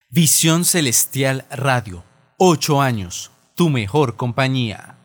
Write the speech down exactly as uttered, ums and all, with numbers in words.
Visión Celestial Radio. Ocho años. Tu mejor compañía.